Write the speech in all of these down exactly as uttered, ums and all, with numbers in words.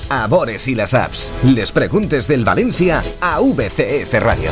a Bores y las apps. Les preguntes del Valencia a V C F Radio.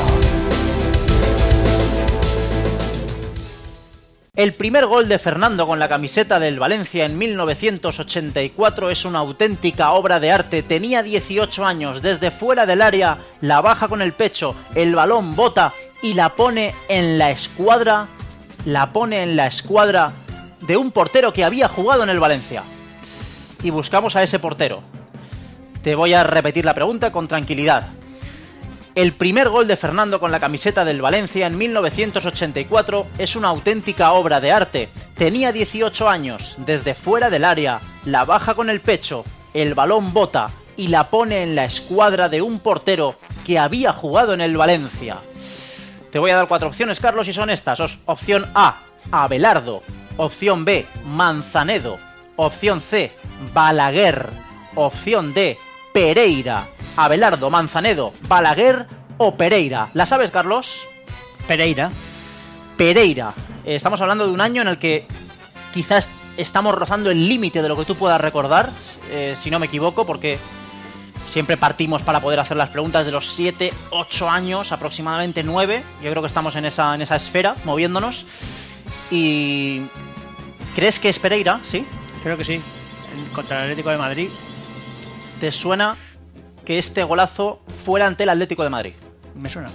El primer gol de Fernando con la camiseta del Valencia en mil novecientos ochenta y cuatro es una auténtica obra de arte. Tenía dieciocho años, desde fuera del área, la baja con el pecho, el balón bota y la pone en la escuadra, la pone en la escuadra de un portero que había jugado en el Valencia. Y buscamos a ese portero. Te voy a repetir la pregunta con tranquilidad. El primer gol de Fernando con la camiseta del Valencia en mil novecientos ochenta y cuatro es una auténtica obra de arte. Tenía dieciocho años, desde fuera del área, la baja con el pecho, el balón bota y la pone en la escuadra de un portero que había jugado en el Valencia. Te voy a dar cuatro opciones, Carlos, y son estas. Opción A, Abelardo. Opción B, Manzanedo. Opción C, Balaguer. Opción D, Pereira. Abelardo, Manzanedo, Balaguer o Pereira. ¿La sabes, Carlos? Pereira. Pereira. Eh, estamos hablando de un año en el que quizás estamos rozando el límite de lo que tú puedas recordar, eh, si no me equivoco, porque siempre partimos para poder hacer las preguntas de los siete, ocho años, aproximadamente nueve. Yo creo que estamos en esa, en esa esfera, moviéndonos. Y... ¿crees que es Pereira? ¿Sí? Creo que sí. Contra el Atlético de Madrid. ¿Te suena que este golazo fuera ante el Atlético de Madrid? Me suena.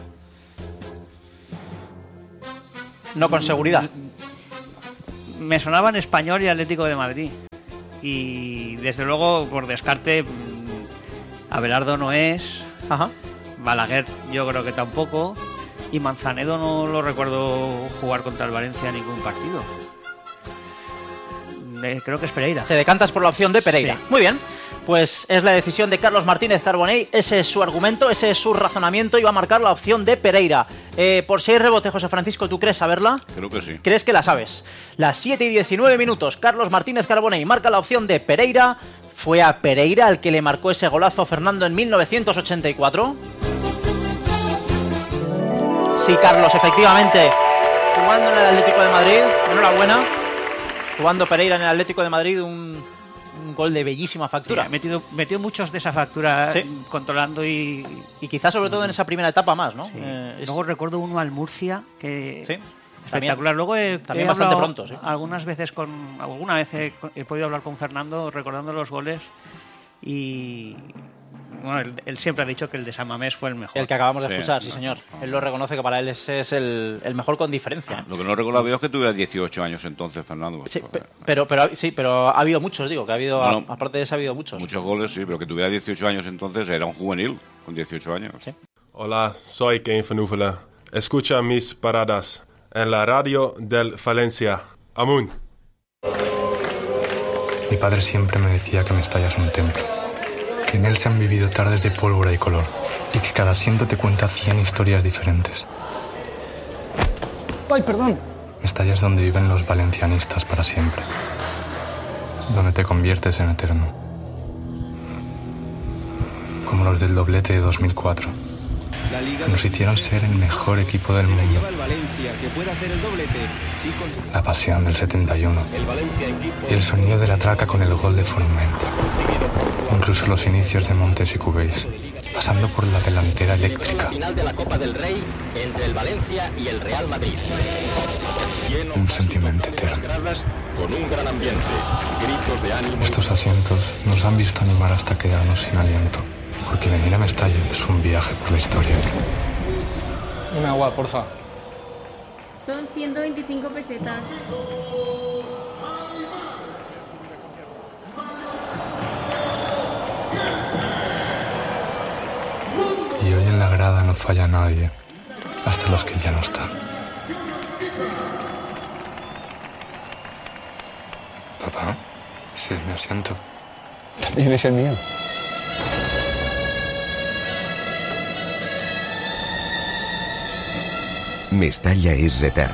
No con seguridad. Me sonaban Español y Atlético de Madrid. Y desde luego, por descarte, Abelardo no es. Ajá. Balaguer yo creo que tampoco. Y Manzanedo no lo recuerdo jugar contra el Valencia en ningún partido. Creo que es Pereira. Te decantas por la opción de Pereira. Sí. Muy bien. Pues es la decisión de Carlos Martínez Carbonell, ese es su argumento, ese es su razonamiento y va a marcar la opción de Pereira. Eh, por si hay rebote, José Francisco, ¿tú crees saberla? Creo que sí. ¿Crees que la sabes? Las siete y diecinueve minutos, Carlos Martínez Carbonell marca la opción de Pereira. ¿Fue a Pereira al que le marcó ese golazo Fernando en mil novecientos ochenta y cuatro? Sí, Carlos, efectivamente. Jugando en el Atlético de Madrid, enhorabuena. Jugando Pereira en el Atlético de Madrid, un... un gol de bellísima factura. Sí, ha metido, metió muchos de esa factura, sí, controlando y... Y quizás sobre todo en esa primera etapa más, ¿no? Sí. Eh, es... Luego recuerdo uno al Murcia, que... Sí. Espectacular. También, Luego he, también he bastante hablado pronto, sí. Algunas veces con... Alguna vez he, he podido hablar con Fernando recordando los goles y... Bueno, él, él siempre ha dicho que el de San Mamés fue el mejor. El que acabamos de sí, escuchar, sí, no, señor. no, no. Él lo reconoce que para él ese es el, el mejor con diferencia. Lo que no recuerdo es que tuviera dieciocho años entonces, Fernando. Sí, pero, pero, sí, pero ha habido muchos, digo, que ha habido, no, no, aparte de eso ha habido muchos. Muchos goles, sí, pero que tuviera dieciocho años entonces era un juvenil, con dieciocho años. Sí. Hola, soy Kane Van Oefelen. Escucha mis paradas en la radio del Valencia. Amun. Mi padre siempre me decía que Mestalla es un templo, que en él se han vivido tardes de pólvora y color, y que cada asiento te cuenta cien historias diferentes. ¡Ay, perdón! Mestalla es donde viven los valencianistas para siempre, donde te conviertes en eterno, como los del doblete de dos mil cuatro, que nos hicieron ser el mejor equipo del mundo. La pasión del setenta y uno y el sonido de la traca con el gol de Forment, incluso los inicios de Montes y Cubéis, pasando por la delantera eléctrica. Final de la Copa del Rey entre el Valencia y el Real Madrid. Un sentimiento eterno. Con un gran ambiente, gritos de ánimo. Estos asientos nos han visto animar hasta quedarnos sin aliento, porque venir a Mestalla es un viaje por la historia. Un agua, porfa. Son ciento veinticinco pesetas. Y hoy en la grada no falla nadie, hasta los que ya no están. Papá, ese es mi asiento. También es el mío. Mestalla es eterno.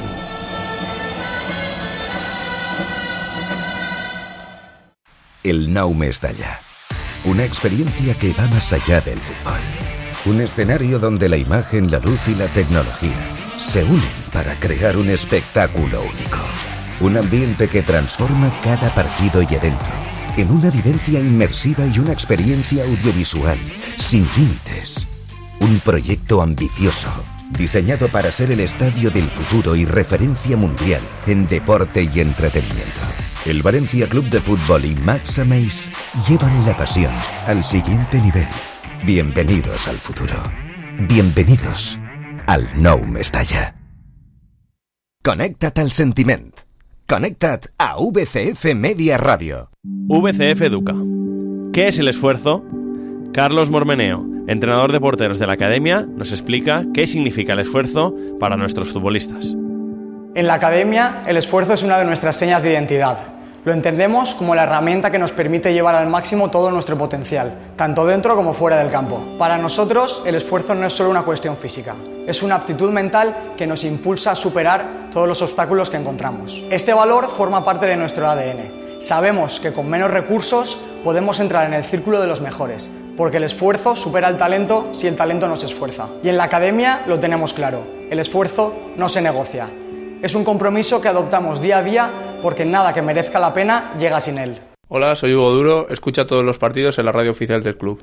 El Nou Mestalla. Una experiencia que va más allá del fútbol. Un escenario donde la imagen, la luz y la tecnología se unen para crear un espectáculo único. Un ambiente que transforma cada partido y evento. en una vivencia inmersiva y una experiencia audiovisual sin límites. Un proyecto ambicioso, diseñado para ser el estadio del futuro y referencia mundial en deporte y entretenimiento. El Valencia Club de Fútbol y Max Ameis llevan la pasión al siguiente nivel. Bienvenidos al futuro. Bienvenidos al Nou Mestalla. Connecta't al sentiment. Connecta't a V C F Media Radio. V C F Educa. ¿Qué es el esfuerzo? Carlos Mormeneo, entrenador de porteros de la Academia, nos explica qué significa el esfuerzo para nuestros futbolistas. En la Academia, el esfuerzo es una de nuestras señas de identidad. Lo entendemos como la herramienta que nos permite llevar al máximo todo nuestro potencial, tanto dentro como fuera del campo. Para nosotros, el esfuerzo no es solo una cuestión física, es una aptitud mental que nos impulsa a superar todos los obstáculos que encontramos. Este valor forma parte de nuestro A D N. Sabemos que con menos recursos podemos entrar en el círculo de los mejores, porque el esfuerzo supera al talento si el talento no se esfuerza. Y en la Academia lo tenemos claro, el esfuerzo no se negocia. Es un compromiso que adoptamos día a día porque nada que merezca la pena llega sin él. Hola, soy Hugo Duro, escucha todos los partidos en la radio oficial del club.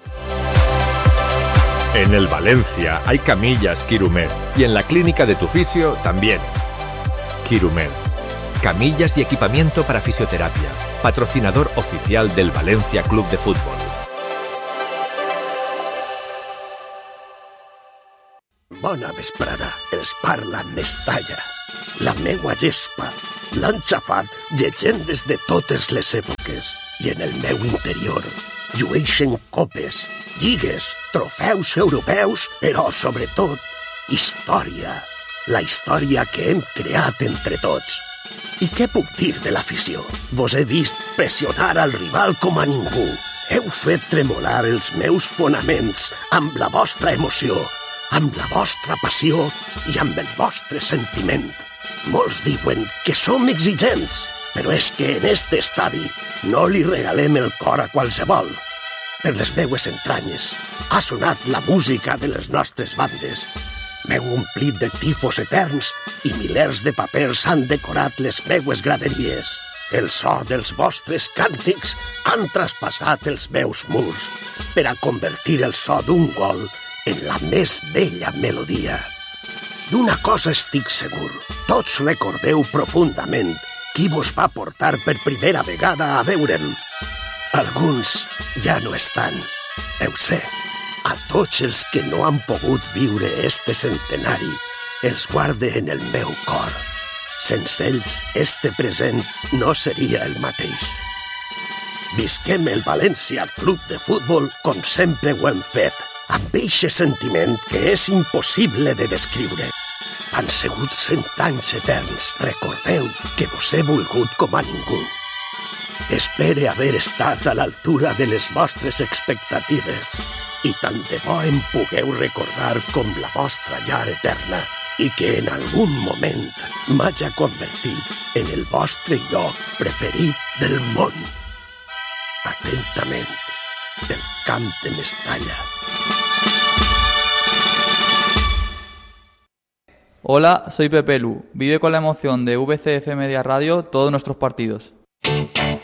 En el Valencia hay camillas Quirumed y en la clínica de tu fisio también. Quirumed, camillas y equipamiento para fisioterapia, patrocinador oficial del Valencia Club de Fútbol. Bona vesprada, els parla Mestalla. La meua gespa l'han xafat llegendes de totes les èpoques i en el meu interior llueixen copes, lligues, trofeus europeus, però sobretot història. La història que hem creat entre tots. I què puc dir de l'afició? Vos he vist pressionar al rival com a ningú. Heu fet tremolar els meus fonaments amb la vostra emoció, amb la vostra passió i amb el vostre sentiment. Molts diuen que som exigents, però és que en este estadi no li regalem el cor a qualsevol. Per les meues entranyes ha sonat la música de les nostres bandes. M'heu omplit de tifos eterns i milers de papers han decorat les meues graderies. El so dels vostres càntics han traspassat els meus murs per a convertir el so d'un gol en la més bella melodia. D'una cosa estic segur, tots recordeu profundament qui vos va portar per primera vegada a veure'm. Alguns ja no estan, ho sé. A tots els que no han pogut viure este centenari, els guarde en el meu cor. Sense ells, este present no seria el mateix. Visquem el València Club de Futbol com sempre ho hem fet, amb eixe sentiment que és impossible de descriure. Han sigut cent anys eterns. Recordeu que vos he volgut com a ningú. Espere haver estat a l'altura de les vostres expectatives i tant de bo em pugueu recordar com la vostra llar eterna i que en algun moment m'haja convertit en el vostre lloc preferit del món. Atentament, del Camp de Mestalla. Hola, soy Pepe Lu. Vive con la emoción de V C F Media Radio todos nuestros partidos.